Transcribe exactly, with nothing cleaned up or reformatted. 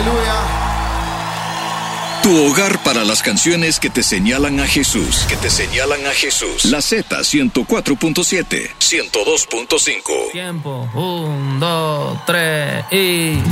Aleluya. Tu hogar para las canciones que te señalan a Jesús. Que te señalan a Jesús. La Z ciento cuatro punto siete, ciento dos punto cinco. Tiempo. Un, dos, tres y...